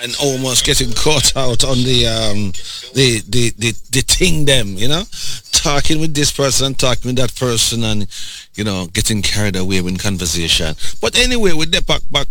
and almost getting caught out on the thing them, talking with this person, talking with that person, and getting carried away in conversation. But anyway, we dip back